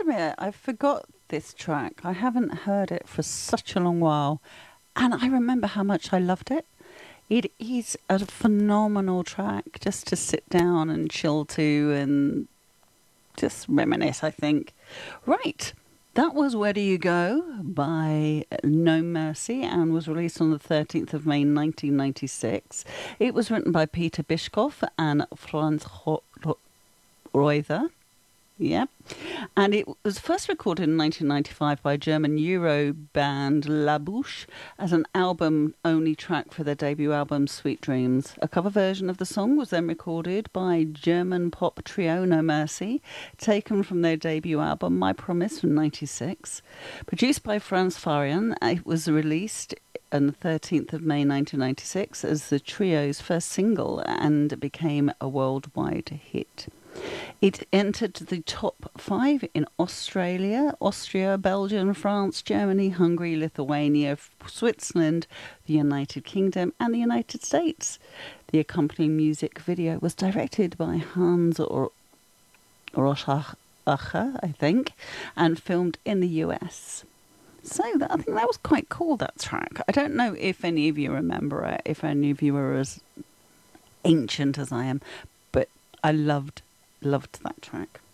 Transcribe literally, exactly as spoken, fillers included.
admit, I forgot this track. I haven't heard it for such a long while. And I remember how much I loved it. It is a phenomenal track just to sit down and chill to and just reminisce, I think. Right. That was Where Do You Go by No Mercy and was released on the thirteenth of May nineteen ninety-six. It was written by Peter Bischhoff and Franz Ho- Ho- Reuter. Yeah. And it was first recorded in nineteen ninety-five by German Euro band La Bouche as an album-only track for their debut album Sweet Dreams. A cover version of the song was then recorded by German pop trio No Mercy, taken from their debut album My Promise from ninety-six. Produced by Franz Farian, it was released on the thirteenth of May nineteen ninety-six as the trio's first single and became a worldwide hit. It entered the top five in Australia, Austria, Belgium, France, Germany, Hungary, Lithuania, Switzerland, the United Kingdom, and the United States. The accompanying music video was directed by Hans Roschacher, I think, and filmed in the U S. So that, I think that was quite cool, that track. I don't know if any of you remember it, if any of you are as ancient as I am, but I loved Loved that track.